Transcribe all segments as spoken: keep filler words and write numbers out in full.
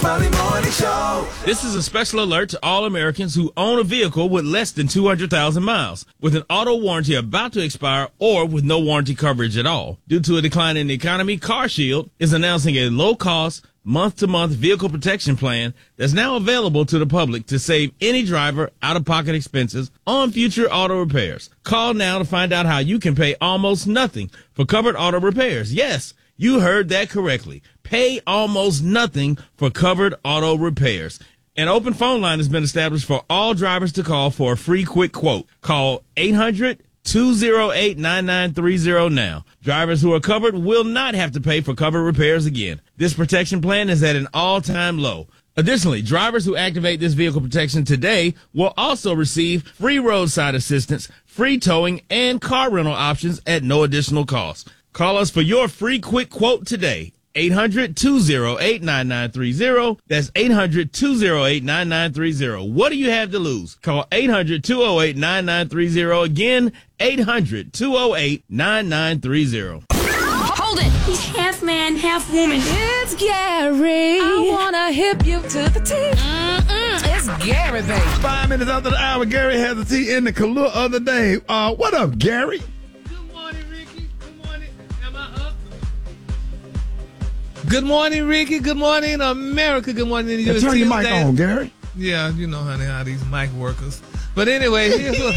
Molly Morning Show. This is a special alert to all Americans who own a vehicle with less than two hundred thousand miles, with an auto warranty about to expire or with no warranty coverage at all. Due to a decline in the economy, CarShield is announcing a low-cost, month-to-month vehicle protection plan that's now available to the public to save any driver out-of-pocket expenses on future auto repairs. Call now to find out how you can pay almost nothing for covered auto repairs. Yes, you heard that correctly. Pay almost nothing for covered auto repairs. An open phone line has been established for all drivers to call for a free quick quote. Call eight hundred, two oh eight, nine nine three oh now. Drivers who are covered will not have to pay for covered repairs again. This protection plan is at an all-time low. Additionally, drivers who activate this vehicle protection today will also receive free roadside assistance, free towing, and car rental options at no additional cost. Call us for your free quick quote today. eight hundred, two oh eight, nine nine three oh. That's eight hundred, two oh eight, nine nine three oh. What do you have to lose? Call eight hundred, two oh eight, nine nine three oh. Again, eight hundred, two oh eight, nine nine three oh. Hold it! He's half man, half woman. It's Gary. I wanna hip you to the T. Mm-mm, it's Gary, baby. Five minutes after the hour, Gary has a tea in the Kahlua of the day. Uh, what up, Gary? Good morning, Ricky. Good morning, America. Good morning, yeah, turn your mic on, Gary. Yeah, you know, honey, how these mic workers. But anyway, here's what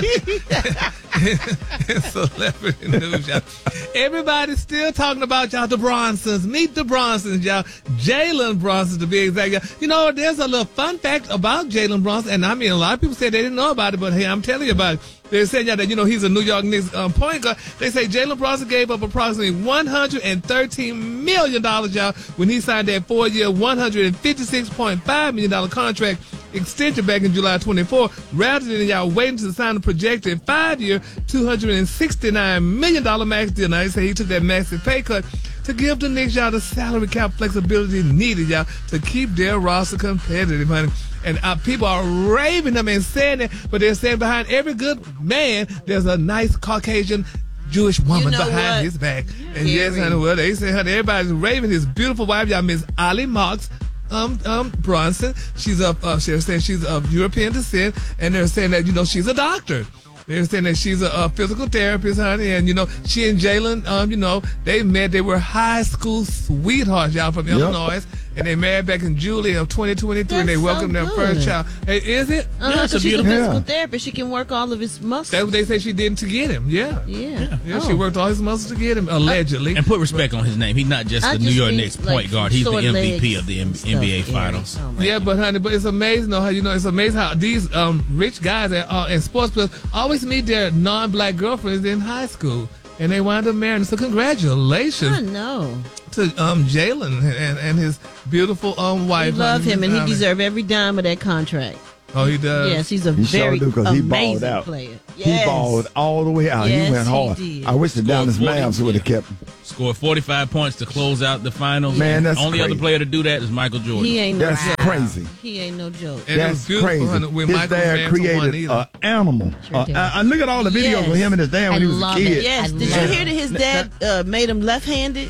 happened in celebrity news, y'all. Everybody's still talking about y'all, the Bronsons. Meet the Bronsons, y'all. Jalen Bronson, to be exact. Y'all. You know, there's a little fun fact about Jalen Bronson, and I mean, a lot of people said they didn't know about it, but hey, I'm telling you about it. They're saying y'all that, you know, he's a New York Knicks um, point guard. They say Jalen Bronson gave up approximately one hundred thirteen million dollars, y'all, when he signed that four-year, one hundred fifty-six point five million dollars contract extension back in July twenty-fourth, rather than y'all waiting to sign the projected five-year, two hundred sixty-nine million dollars max deal. Now, they say he took that massive pay cut to give the Knicks, y'all, the salary cap flexibility needed, y'all, to keep their roster competitive, honey. And uh, people are raving them and saying it, but they're saying behind every good man, there's a nice Caucasian Jewish woman you know behind what? his back. Yeah, and yes, honey, well, they say, honey, everybody's raving his beautiful wife, y'all, Miss Ali Marks um, um, Bronson. She's of, uh, they're saying she's of European descent, and they're saying that, you know, she's a doctor. They're saying that she's a, a physical therapist, honey, and, you know, she and Jalen, um, you know, they met. They were high school sweethearts, y'all, from yep. Illinois, and they married back in July of twenty twenty-three, That's and they welcomed so their first child. Hey, is it? Uh-huh, yeah, it's a she's beautiful a physical yeah. therapist. She can work all of his muscles. That's what they say she did to get him, yeah. Yeah. Yeah, yeah oh. she worked all his muscles to get him, allegedly. And put respect on his name. He's not just I the just New York need, Knicks like, point guard. He's the short M V P legs of the M- stuff, N B A yeah. Finals. Oh, Yeah, but honey, but it's amazing though how you know it's amazing how these um rich guys that are and sports players always meet their non-black girlfriends in high school, and they wind up marrying. So congratulations I know. to um Jalen and, and his beautiful um wife. We love honey, him, and he honey. deserves every dime of that contract. Oh, he does. Yes, he's a He sure very do, 'cause he balled amazing out. player. Yes. He balled all the way out. Yes, he went he hard. did. I wish the Dallas forty, Mavs would have yeah. kept him. Scored forty-five points to close out the finals. Man, that's Only crazy. other player to do that is Michael Jordan. He ain't no That's joke. crazy. He ain't no joke. And it was That's beautiful, crazy. honey, when His Michael dad Mantle won created either. an animal. Sure Uh, did. I, I look at all the videos Yes. of him and his dad when I he was a love kid. it. Yes. I Did you love hear that his dad uh, made him left-handed?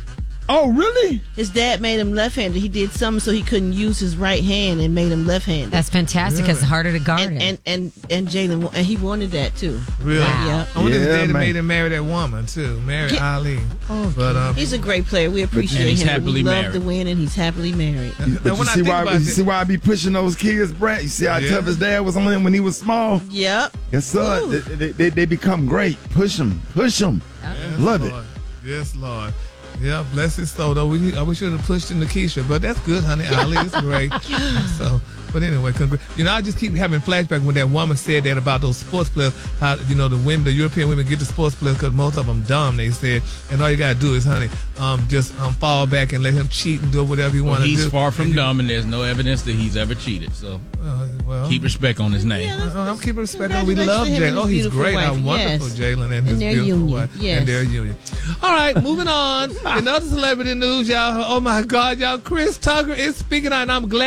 Oh, really? His dad made him left-handed. He did something so he couldn't use his right hand and made him left-handed. That's fantastic because it's harder to guard and, him. and and and Jalen wa- and he wanted that too. Really? Wow. Yeah. I wonder if Yeah, his daddy man. made him marry that woman too, marry Yeah. Ali. But um, He's a great player. We appreciate And he's him. happily we love married. the win, and he's happily married. But now, you when I see think why about you it- see why I be pushing those kids, Brad? You see how Yeah. tough his dad was on him when he was small? Yep. Yes, sir. Ooh. They, they, they, they become great. Push them. Push them. Yes, Love it. Lord. Yes, Lord. Yeah, bless his soul. Though we, I we should have pushed in the Keisha, but that's good, honey. Ali is great. So, but anyway, congr- you know, I just keep having flashbacks when that woman said that about those sports players. How you know the women, the European women, get the sports players because most of them dumb. They said, and all you gotta do is, honey, um, just um, fall back and let him cheat and do whatever he Well, want to do. he's far from And you- dumb, and there's no evidence that he's ever cheated. So Uh, well, keep respect on his name. Yeah, Uh, I'm keeping respect. We Congratulations love to him Jalen. and Oh, his he's beautiful great. How wife. wonderful Yes. Jalen and And his their beautiful union. wife Yes. and their union. All right, moving on. Another celebrity news, y'all. Oh my God, y'all! Chris Tucker is speaking out, and I'm glad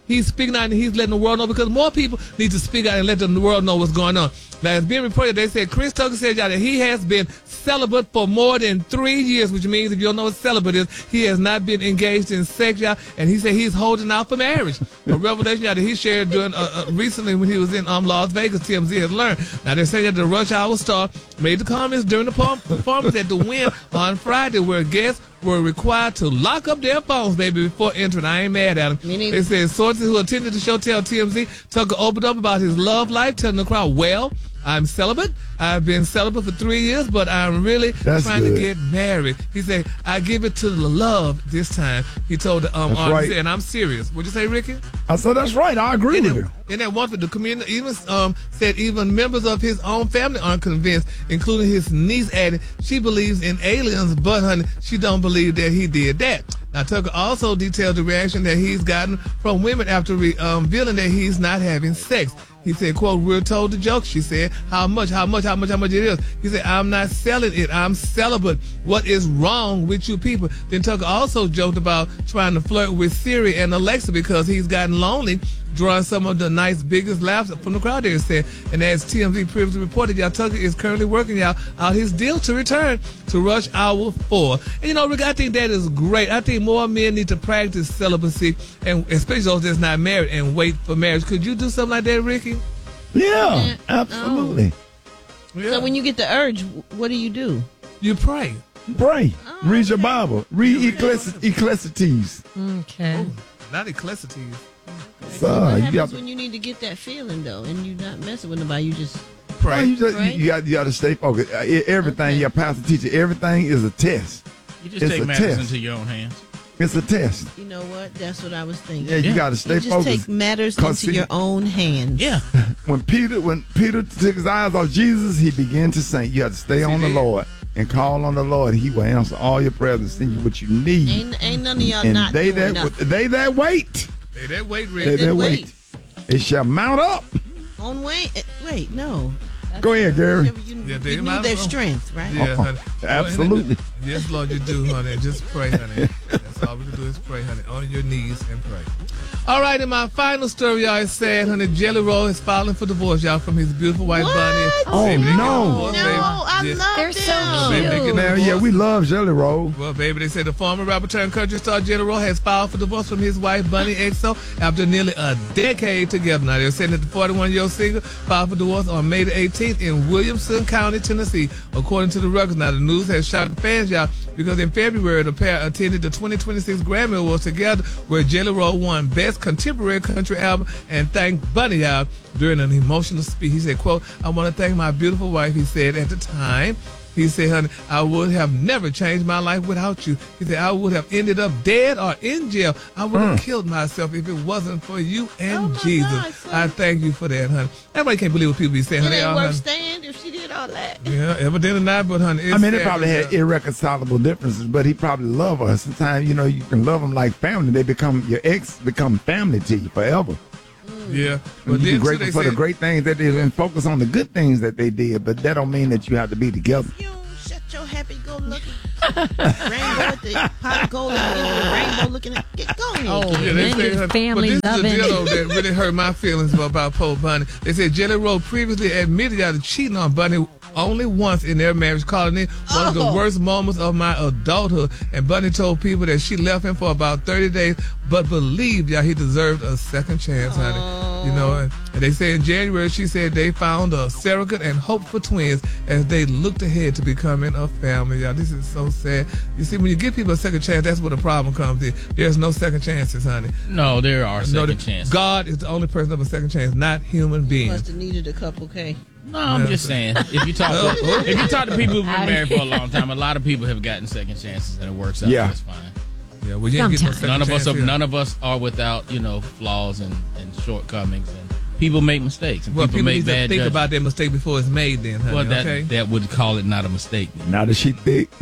he's speaking out and he's letting the world know, because more people need to speak out and let the world know what's going on. Now, it's being reported, they said Chris Tucker said y'all that he has been celibate for more than three years, which means if you don't know what celibate is, he has not been engaged in sex, y'all, and he said he's holding out for marriage. A revelation y'all that he shared during uh, uh, recently when he was in um, Las Vegas, T M Z has learned. Now, they're saying that the Rush Hour star made the comments during the performance at the Wynn on Friday, where guests were required to lock up their phones, baby, before entering. I ain't mad at him. They said sources who attended the show tell T M Z Tucker opened up about his love life, telling the crowd, well, I'm celibate. I've been celibate for three years, but I'm really That's trying good. to get married. He said, I give it to the love this time. He told the um, That's artist, right. and I'm serious. What'd you say, Ricky? I said, that's right. I agree And with that, you. and that one for the community even um, said even members of his own family aren't convinced, including his niece added she believes in aliens, but honey, she don't believe that he did that. Now, Tucker also detailed the reaction that he's gotten from women after re- um, revealing that he's not having sex. He said, quote, we're told the joke. She said, how much, how much, how much, how much it is. He said, I'm not selling it. I'm celibate. What is wrong with you people? Then Tucker also joked about trying to flirt with Siri and Alexa because he's gotten lonely, drawing some of the nice biggest laughs from the crowd there. Said, and as T M Z previously reported, y'all, Tucker is currently working out, out his deal to return to Rush Hour four. And you know, Rick, I think that is great. I think more men need to practice celibacy, and especially those that's not married, and wait for marriage. Could you do something like that, Ricky? Yeah, Yeah. absolutely. Yeah. So when you get the urge, what do you do? You pray. Pray. Oh, Read your okay. Bible. Read Ecclesi- Ecclesiastes. Okay. Not Ecclesiastes. So, what you happens got when you need to get that feeling though, and you're not messing with nobody? You just Pray. Well, you, just, Right? you, got, you got to stay focused. Uh, e- everything, Okay. your pastor teacher, everything is a test. You just It's take a matters test. into your own hands. It's a test. you know what? That's what I was thinking. Yeah, you Yeah. got to stay You just focused. take matters 'Cause into see- your own hands. Yeah. When Peter, when Peter took his eyes off Jesus, he began to sink. You have to stay on the did. Lord and call on the Lord. He will answer all your prayers and send you what you need. Ain't ain't none of y'all And not they doing that nothing. they that wait, Hey, that wait, they Rick. that Then wait, wait. it shall mount up. On wait, eh, wait, no. Go ahead, Gary. You, you, Yeah, you they need might their as well. strength, right? Yeah, Uh-uh. honey. Absolutely. Yes, Lord, you do, honey. Just pray, honey. That's all we can do is pray, honey. On your knees and pray. All right, and my final story, y'all, is sad, honey. Jelly Roll is filing for divorce, y'all, from his beautiful wife, What? Bunny. Oh, Baby, they got no. divorced, No, baby. I Yeah. love They're so them. Baby, they get cute. Man, divorced. yeah, we love Jelly Roll. Well, baby, they said the former rapper turned country star Jelly Roll has filed for divorce from his wife, Bunny Exo, after nearly a decade together. Now, they're saying that the forty-one-year-old singer filed for divorce on May the eighteenth in Williamson County, Tennessee, according to the records. Now, the news has shocked the fans, y'all, because in February, the pair attended the twenty twenty-six Grammy Awards together, where Jelly Roll won Best Contemporary Country Album and thanked Bunny, y'all, during an emotional speech. He said, quote, I want to thank my beautiful wife, he said at the time. He said, honey, I would have never changed my life without you. He said, I would have ended up dead or in jail. I would have killed myself if it wasn't for you and Oh, my Jesus. God, son. I thank you for that, honey. Everybody can't believe what people be saying, It honey. ain't All, worth honey. staying if she did all that. Yeah, evidently not, but honey, it's I mean, they sad, probably but, had uh, irreconcilable differences, but he probably loved her. Sometimes, you know, you can love them like family. They become, your ex become family to you forever. Yeah, You but be then too, grateful they for the said, great things that they did and focus on the good things that they did, but that don't mean that you have to be together. You shut your happy-go-lucky rainbow at the pot of gold and rainbow looking at get going. Oh, Yeah, they man, said, your honey, family but this is loving. the deal though, that really hurt my feelings about Pope Bunny. They said Jelly Roll previously admitted y'all to cheating on Bunny only once in their marriage, calling it one of the Oh. worst moments of my adulthood. And Bunny told people that she left him for about thirty days, but believed y'all he deserved a second chance, honey. You know, and, and they say in January she said they found a surrogate and hoped for twins as they looked ahead to becoming a family. Y'all, this is so sad. You see, when you give people a second chance, that's where the problem comes in. There's no second chances, honey. No, there are No, second the- chances. God is the only person of a second chance, not human beings. Must have needed a couple K. No, I'm just saying. If you talk, to, if you talk to people who've been married for a long time, a lot of people have gotten second chances and it works out Yeah. just fine. Yeah, well, you ain't getting no Sometimes. second None of us chance are here. none of us are without, you know, flaws and, and shortcomings, and people make mistakes and Well, people, people make need to bad think judgments. about their mistake before it's made then, honey, Well, that okay? that would call it not a mistake. Now that she thick.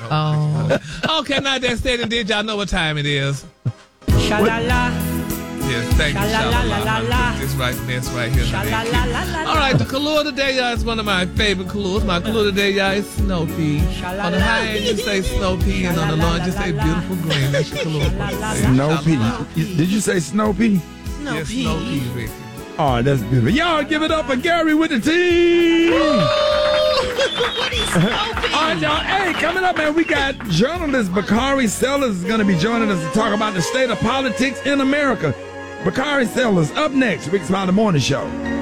Oh, Okay, now that said and did, y'all know what time it is. Sha-la-la. Yes, thank you, Sha-la-la-la-la. This right mess right here. All right, the color of the day, y'all, is one of my favorite colors. My color of the day, y'all, is snow pea. On the high end, you say snow pea, and on the low end, you say beautiful green. That's your color. Snow pea. Did you say snow pea? Snow yes, pea. snow pea, Ricky. Oh, that's beautiful. Y'all give it up for Gary with the team. What is snow pea? All right, y'all. Hey, coming up, man, we got journalist Bakari Sellers is going to be joining us to talk about the state of politics in America. Bakari Sellers up next. Rick Smiley Morning Show.